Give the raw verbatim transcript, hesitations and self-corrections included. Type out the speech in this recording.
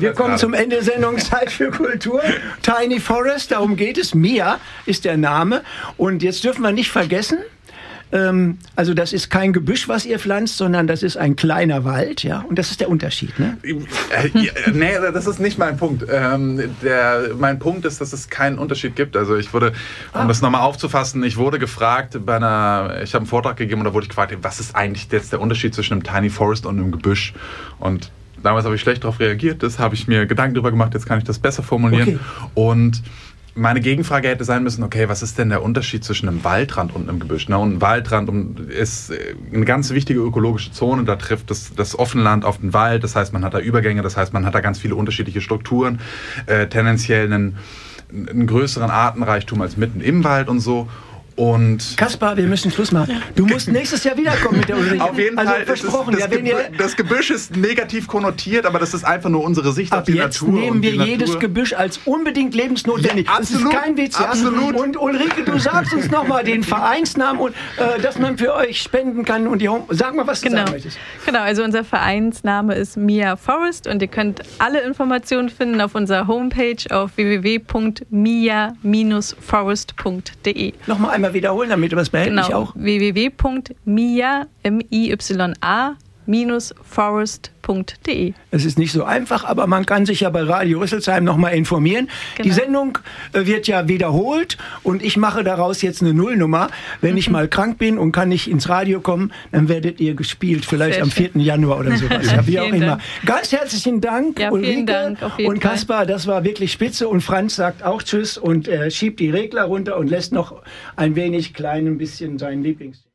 Wir kommen zum Ende der Sendung Zeit für Kultur. Tiny Forest, darum geht es. Mia ist der Name. Und jetzt dürfen wir nicht vergessen, ähm, also das ist kein Gebüsch, was ihr pflanzt, sondern das ist ein kleiner Wald. Ja? Und das ist der Unterschied. Ne? Äh, nee, das ist nicht mein Punkt. Ähm, der, mein Punkt ist, dass es keinen Unterschied gibt. Also ich wurde, um ah. das nochmal aufzufassen, ich wurde gefragt bei einer, ich habe einen Vortrag gegeben und da wurde ich gefragt, was ist eigentlich jetzt der Unterschied zwischen einem Tiny Forest und einem Gebüsch? Und damals habe ich schlecht darauf reagiert, das habe ich mir Gedanken darüber gemacht, jetzt kann ich das besser formulieren. Okay. Und meine Gegenfrage hätte sein müssen, okay, was ist denn der Unterschied zwischen einem Waldrand und einem Gebüsch? Na, und ein Waldrand ist eine ganz wichtige ökologische Zone, da trifft das, das Offenland auf den Wald, das heißt, man hat da Übergänge, das heißt, man hat da ganz viele unterschiedliche Strukturen, äh, tendenziell einen, einen größeren Artenreichtum als mitten im Wald und so. Und Kaspar, wir müssen Schluss machen. Du musst nächstes Jahr wiederkommen mit der Ulrike. Auf jeden also Fall. Versprochen. Ist das, ja, Gebüsch, das Gebüsch ist negativ konnotiert, aber das ist einfach nur unsere Sicht ab auf die jetzt Natur. Nehmen wir jedes Natur. Gebüsch als unbedingt lebensnotwendig. Ja, absolut, das ist kein Witz. Ja? Absolut. Und Ulrike, du sagst uns nochmal den Vereinsnamen und äh, dass man für euch spenden kann. Und die Home Sag mal, was du genau. sagen möchtest. Genau, also unser Vereinsname ist Mia Forest und ihr könnt alle Informationen finden auf unserer Homepage auf w w w punkt mia dash forest punkt d e. Nochmal einmal wiederholen, damit du was behältlich genau. auch. w w w punkt mia forest punkt d e. Es ist nicht so einfach, aber man kann sich ja bei Radio Rüsselsheim noch mal informieren. Genau. Die Sendung wird ja wiederholt und ich mache daraus jetzt eine Nullnummer. Wenn mhm. ich mal krank bin und kann nicht ins Radio kommen, dann werdet ihr gespielt, vielleicht Sehr am vierten Januar oder sowas. Ja, wie auch immer. Dank. Ganz herzlichen Dank, ja, Ulrike Dank, und Kaspar. Das war wirklich spitze. Und Franz sagt auch Tschüss und äh, schiebt die Regler runter und lässt noch ein wenig klein ein bisschen seinen Lieblings...